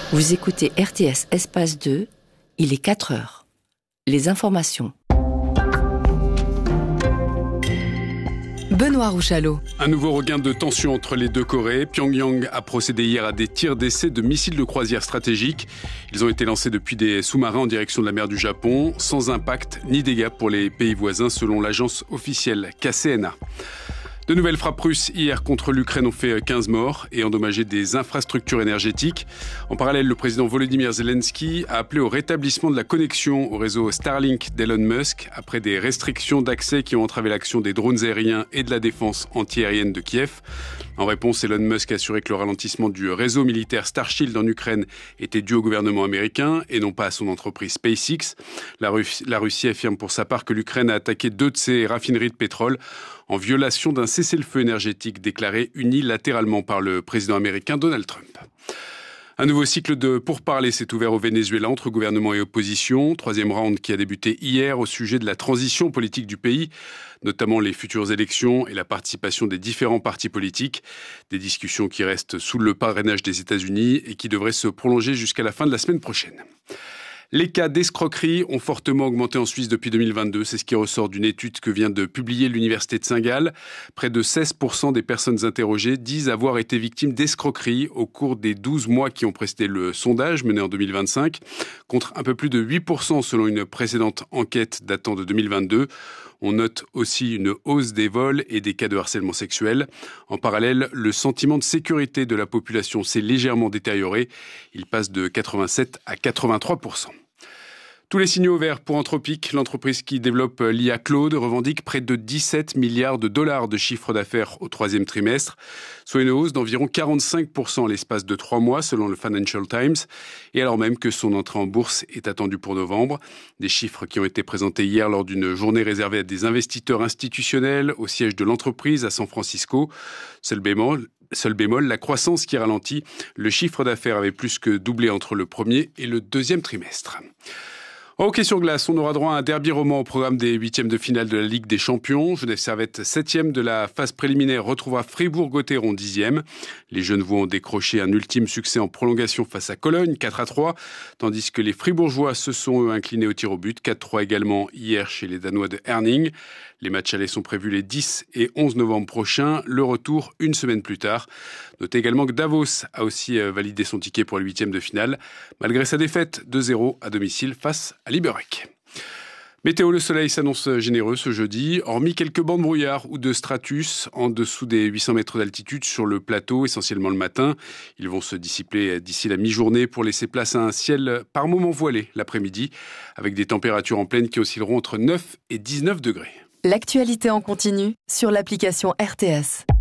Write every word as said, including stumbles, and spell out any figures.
Vous écoutez R T S Espace deux, il est quatre heures. Les informations. Benoît Rouchalot. Un nouveau regain de tension entre les deux Corées. Pyongyang a procédé hier à des tirs d'essai de missiles de croisière stratégiques. Ils ont été lancés depuis des sous-marins en direction de la mer du Japon, sans impact ni dégâts pour les pays voisins, selon l'agence officielle K C N A. De nouvelles frappes russes hier contre l'Ukraine ont fait quinze morts et endommagé des infrastructures énergétiques. En parallèle, le président Volodymyr Zelensky a appelé au rétablissement de la connexion au réseau Starlink d'Elon Musk après des restrictions d'accès qui ont entravé l'action des drones aériens et de la défense antiaérienne de Kiev. En réponse, Elon Musk a assuré que le ralentissement du réseau militaire Starshield en Ukraine était dû au gouvernement américain et non pas à son entreprise SpaceX. La, Russ- la Russie affirme pour sa part que l'Ukraine a attaqué deux de ses raffineries de pétrole en violation d'un cessez-le-feu énergétique déclaré unilatéralement par le président américain Donald Trump. Un nouveau cycle de pourparlers s'est ouvert au Venezuela entre gouvernement et opposition. Troisième round qui a débuté hier au sujet de la transition politique du pays, notamment les futures élections et la participation des différents partis politiques. Des discussions qui restent sous le parrainage des États-Unis et qui devraient se prolonger jusqu'à la fin de la semaine prochaine. Les cas d'escroquerie ont fortement augmenté en Suisse depuis deux mille vingt-deux. C'est ce qui ressort d'une étude que vient de publier l'Université de Saint-Gall. Près de seize pour cent des personnes interrogées disent avoir été victimes d'escroquerie au cours des douze mois qui ont précédé le sondage mené en deux mille vingt-cinq, contre un peu plus de huit pour cent selon une précédente enquête datant de deux mille vingt-deux. On note aussi une hausse des vols et des cas de harcèlement sexuel. En parallèle, le sentiment de sécurité de la population s'est légèrement détérioré. Il passe de quatre-vingt-sept à quatre-vingt-trois pour cent. Tous les signaux verts pour Anthropic, l'entreprise qui développe l'I A Claude, revendique près de dix-sept milliards de dollars de chiffre d'affaires au troisième trimestre, soit une hausse d'environ quarante-cinq pour cent à l'espace de trois mois, selon le Financial Times, et alors même que son entrée en bourse est attendue pour novembre. Des chiffres qui ont été présentés hier lors d'une journée réservée à des investisseurs institutionnels au siège de l'entreprise à San Francisco. Seul bémol, Seul bémol, la croissance qui ralentit. Le chiffre d'affaires avait plus que doublé entre le premier et le deuxième trimestre. En hockey sur glace, on aura droit à un derby roman au programme des huitièmes de finale de la Ligue des Champions. Genève Servette, septième de la phase préliminaire, retrouvera Fribourg-Gotteron, dixième. Les Genevois ont décroché un ultime succès en prolongation face à Cologne, quatre à trois, tandis que les Fribourgeois se sont eux inclinés au tir au but, quatre trois également hier chez les Danois de Herning. Les matchs allés sont prévus les dix et onze novembre prochains, le retour une semaine plus tard. Notez également que Davos a aussi validé son ticket pour le huitième de finale, malgré sa défaite deux zéro à domicile face à Liberec. Météo, le soleil s'annonce généreux ce jeudi, hormis quelques bancs de brouillard ou de stratus en dessous des huit cents mètres d'altitude sur le plateau, essentiellement le matin. Ils vont se dissiper d'ici la mi-journée pour laisser place à un ciel par moments voilé l'après-midi, avec des températures en pleine qui oscilleront entre neuf et dix-neuf degrés. L'actualité en continu sur l'application R T S.